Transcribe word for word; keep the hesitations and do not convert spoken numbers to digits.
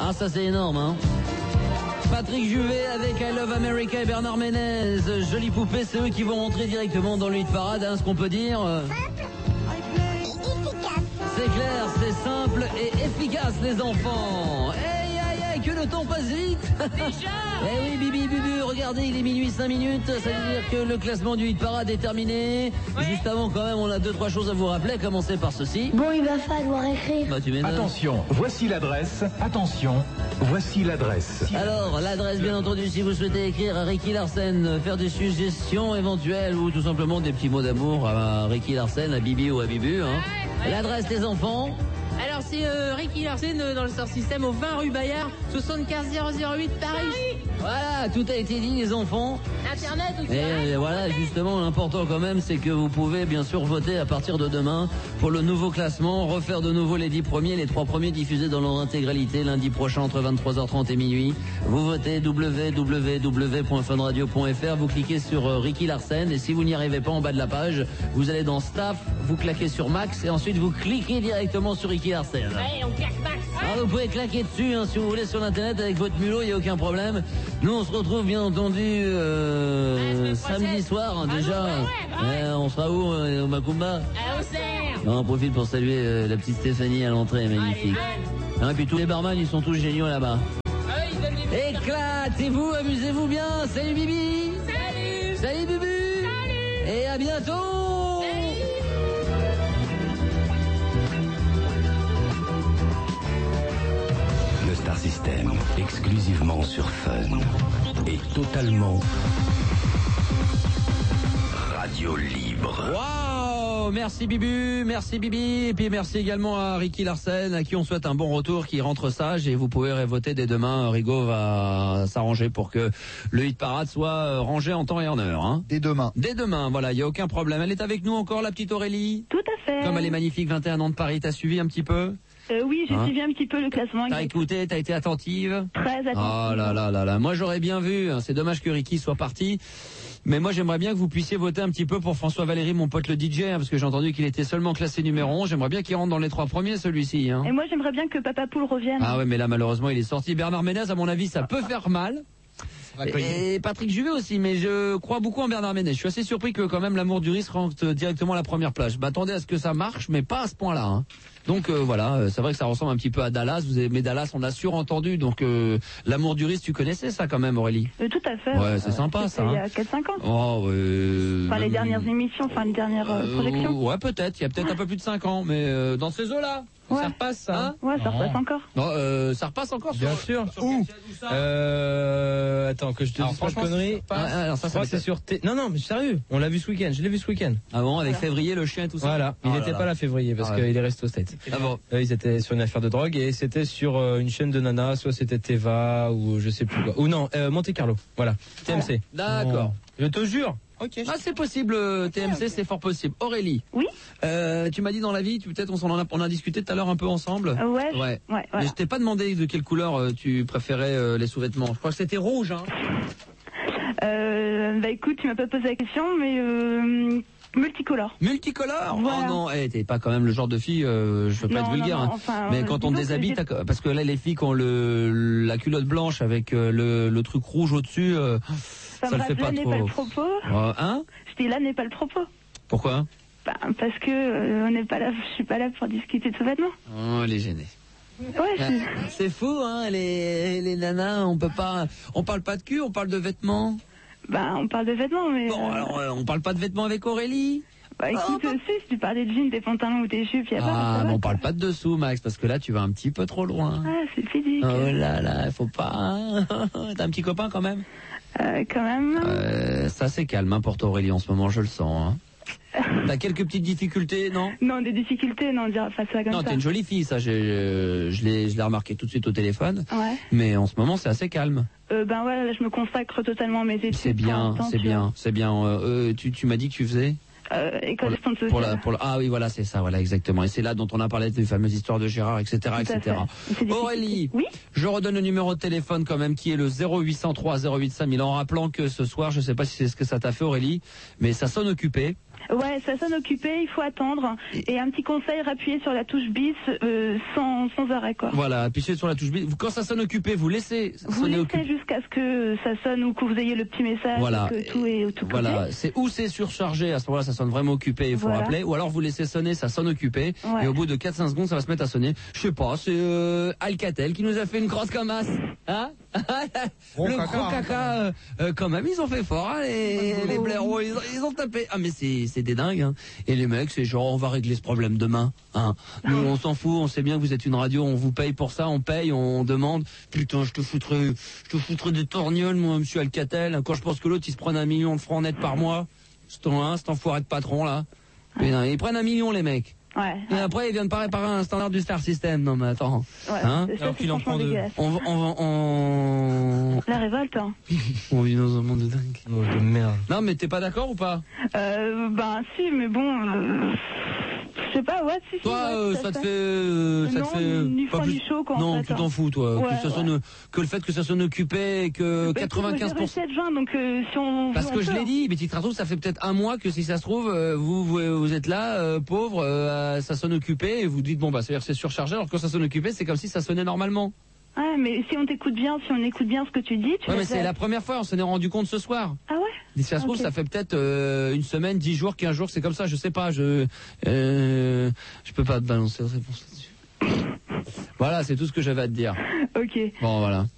Ah, ça c'est énorme, hein. Patrick Juvet avec I Love America et Bernard Ménez. Jolie poupée, c'est eux qui vont rentrer directement dans le hit parade, hein, ce qu'on peut dire. C'est clair, c'est simple et efficace, les enfants. Aïe, aïe, aïe, que le temps passe vite. Déjà. Eh oui, Bibi, Bubu, regardez, il est minuit cinq minutes. Ça veut dire que le classement du hit parade est terminé. Ouais. Juste avant, quand même, on a deux, trois choses à vous rappeler. À commencer par ceci. Bon, il va falloir écrire. Bah, tu Attention, voici l'adresse. Attention, voici l'adresse. Alors, l'adresse, bien entendu, si vous souhaitez écrire à Ricky Larsen, faire des suggestions éventuelles ou tout simplement des petits mots d'amour à Ricky Larsen, à Bibi ou à Bibu. Hein. Ouais, ouais. L'adresse des enfants. Alors c'est euh, Ricky Larsen euh, dans le Star System au vingt rue Bayard, soixante-quinze zéro zéro huit Paris. Paris. Voilà, tout a été dit, les enfants. Internet aussi. Et voilà, justement, l'important quand même, c'est que vous pouvez bien sûr voter à partir de demain pour le nouveau classement, refaire de nouveau les dix premiers, les trois premiers diffusés dans leur intégralité lundi prochain entre vingt-trois heures trente et minuit. Vous votez w w w point fun radio point f r, vous cliquez sur euh, Ricky Larsen et si vous n'y arrivez pas en bas de la page, vous allez dans Staff, vous claquez sur Max et ensuite vous cliquez directement sur Ricky Larsen. Ouais, on claque Max. Ah, vous pouvez claquer dessus hein, si vous voulez sur l'internet avec votre mulot, il n'y a aucun problème. Nous on se retrouve bien entendu euh, samedi soir hein, ah déjà. Non, ouais, ouais, ouais. Euh, on sera où euh, au Macumba? À Auxerre. On en profite pour saluer euh, la petite Stéphanie à l'entrée, magnifique. Ah, et puis tous les barman ils sont tous géniaux là-bas. Ah oui, ils donnent des Éclatez-vous, amusez-vous bien. Salut Bibi. Salut. Salut Bubu. Salut. Et à bientôt. Salut. Le Star System, exclusivement sur Fun, et totalement radio libre. Waouh, merci Bibu, merci Bibi, et puis merci également à Ricky Larsen, à qui on souhaite un bon retour, qui rentre sage, et vous pouvez voter dès demain. Rigo va s'arranger pour que le hit parade soit rangé en temps et en heure. Hein. Dès demain. Dès demain, voilà, il n'y a aucun problème. Elle est avec nous encore, la petite Aurélie? Tout à fait. Comme elle est magnifique, vingt et un ans de Paris, t'as suivi un petit peu? Euh, oui, j'ai hein suivi un petit peu le classement. T'as écouté, t'as été attentive? Très attentive. Oh là là là là, moi j'aurais bien vu, hein. C'est dommage que Ricky soit parti. Mais moi j'aimerais bien que vous puissiez voter un petit peu pour François Valéry, mon pote le D J, hein, parce que j'ai entendu qu'il était seulement classé numéro onze. J'aimerais bien qu'il rentre dans les trois premiers celui-ci. Hein. Et moi j'aimerais bien que Papa Poule revienne. Ah ouais, mais là malheureusement il est sorti. Bernard Ménez, à mon avis, ça peut faire mal. Et Patrick Juvet aussi, mais je crois beaucoup en Bernard Ménez. Je suis assez surpris que quand même l'amour du risque rentre directement à la première place. Je m'attendais à ce que ça marche, mais pas à ce point-là. Hein. Donc euh, voilà, c'est vrai que ça ressemble un petit peu à Dallas. Vous avez, mais Dallas, on l'a surentendu. Donc euh, l'amour du risque, tu connaissais ça quand même, Aurélie? euh, Tout à fait. Ouais, c'est sympa ça. Il y hein. a quatre cinq ans. Oh, euh, enfin les dernières émissions, enfin les dernières euh, projections. Ouais, peut-être. Il y a peut-être un peu plus de cinq ans, mais euh, dans ces eaux-là. Ouais. Ça repasse, ça hein? Ouais, ça repasse encore. Non, euh, ça repasse encore. Bien sur, sûr. Sur Où ça euh, Attends, que je te alors, dise pas de conneries. Ah, alors ça, je crois ça que c'est sur T. Non, non, mais sérieux. On l'a vu ce week-end. Je l'ai vu ce week-end. Ah bon, avec voilà. Février, le chien et tout ça. Voilà. Il n'était oh pas là février parce ah qu'il ouais. est resté au States. Ah bon. Euh, ils étaient sur une affaire de drogue et c'était sur euh, une chaîne de nana, soit c'était Teva ou je sais plus quoi. Ou non, euh, Monte Carlo. Voilà. T M C. Ah, d'accord. Je te jure. Okay. Ah c'est possible, okay, T M C okay. C'est fort possible. Aurélie. Oui. Euh, tu m'as dit dans la vie, peut-être on en a, on a discuté tout à l'heure un peu ensemble. Euh, ouais. Ouais. ouais voilà. Mais je t'ai pas demandé de quelle couleur euh, tu préférais euh, les sous-vêtements. Je crois que c'était rouge. Hein. Euh, bah écoute, tu m'as pas posé la question, mais euh, multicolore. Multicolore voilà. Oh non, hey, t'es pas quand même le genre de fille. Euh, je veux pas non, être vulgaire. Non, non, hein. enfin, mais euh, quand on déshabille, parce que là les filles qui ont le la culotte blanche avec euh, le, le truc rouge au-dessus. Euh, Ça, ça me le fait pas là trop. N'est pas le propos. Euh, hein Je dis là n'est pas le propos. Pourquoi? Bah, parce que euh, on n'est pas là, je suis pas là pour discuter de sous-vêtements. Oh, elle est gênée. Ouais, c'est... c'est fou, hein, les, les nanas, on peut pas, on parle pas de cul, on parle de vêtements. Bah, on parle de vêtements, mais. Bon, euh... alors, euh, on parle pas de vêtements avec Aurélie. Bah écoute, oh, si, si tu parlais de jeans, des pantalons ou des jupes, y a ah, pas. Ah, mais va, on parle pas de dessous, Max, parce que là, tu vas un petit peu trop loin. Ah, c'est physique. Oh là là, faut pas. Hein. T'as un petit copain quand même? Euh, quand même. Euh, ça c'est calme hein, pour toi Aurélie en ce moment, je le sens. Hein. T'as quelques petites difficultés, non? Non, des difficultés, non, dire face à comme non, ça. Non, t'es une jolie fille, ça. J'ai, je l'ai, je l'ai remarqué tout de suite au téléphone. Ouais. Mais en ce moment, c'est assez calme. Euh, ben ouais, là, je me consacre totalement à mes études. C'est bien, c'est bien, c'est bien. Euh, tu, tu m'as dit que tu faisais? Euh, école assistante sociale. Pour la, pour la, ah oui, voilà, c'est ça, voilà, exactement. Et c'est là dont on a parlé des fameuses histoires de Gérard, et cetera, et cetera. Aurélie, oui, je redonne le numéro de téléphone quand même, qui est le zéro huit cent trois zéro huit cinq mille, en rappelant que ce soir, je sais pas si c'est ce que ça t'a fait Aurélie, mais ça sonne occupé. Ouais, ça sonne occupé, il faut attendre. Et un petit conseil, appuyer sur la touche bis euh, sans, sans arrêt, quoi. Voilà, appuyez sur la touche bis. Quand ça sonne occupé, vous laissez Vous sonner laissez occupé. jusqu'à ce que ça sonne ou que vous ayez le petit message, Voilà. que tout est tout Voilà, c'est ou c'est surchargé, à ce moment-là ça sonne vraiment occupé, il faut Voilà. rappeler, ou alors vous laissez sonner, ça sonne occupé, Ouais. et au bout de quatre cinq secondes ça va se mettre à sonner. Je sais pas, c'est euh, Alcatel qui nous a fait une crosse comme as, hein. Gros Le caca, gros hein, caca, euh, euh, quand même ils ont fait fort, hein, les, les blaireaux, ils, ont- ils ont tapé. Ah mais c'est c'est des dingues, hein. Et les mecs c'est genre on va régler ce problème demain, hein. Nous on s'en fout, on sait bien que vous êtes une radio, on vous paye pour ça, on paye, on demande. Putain je te foutrais, je te foutrais des torgnoles moi monsieur Alcatel, quand je pense que l'autre il se prend un million de francs net par mois, c'est un, cet enfoiré de patron là. Putain, ils prennent un million les mecs. Ouais. Et après ils viennent pas réparer un standard du Star System, non mais attends. Ouais, Hein ça, Alors c'est qu'il en franchement prend deux. dégueulasse. On, on, on, La révolte, hein. on vit dans un monde de dingue. Oh, de merde. Non mais t'es pas d'accord ou pas? Euh, ben si, mais bon, euh, je sais pas, ouais, si, si. Toi, ouais, euh, tout à ça te fait. fait, euh, ça Non, te fait ni pas froid plus- ni chaud, quoi, en Non, fait, tu hein. t'en fous, toi. Ouais, que ça ouais. sonne, que le fait que ça sonne occupé et que Bah, écoute, moi, quatre-vingt-quinze pour j'ai cent. réussi à être joint, donc euh, si on Parce on que je peut, l'ai hein. dit, mais tu te retrouves, ça fait peut-être un mois que si ça se trouve, euh, vous, vous, vous êtes là, euh, pauvre, euh, ça sonne occupé, et vous dites bon bah c'est-à-dire que c'est surchargé, alors que quand ça sonne occupé, c'est comme si ça sonnait normalement. Ouais, mais si on t'écoute bien, si on écoute bien ce que tu dis, tu Ouais, vas mais c'est faire- la première fois, on s'en est rendu compte ce soir. Ah ouais. Si ça se trouve, Ok. ça fait peut-être euh, une semaine, dix jours, quinze jours, c'est comme ça, je sais pas, je euh, je peux pas te balancer de réponse là-dessus. Voilà, c'est tout ce que j'avais à te dire. Ok. Bon, voilà.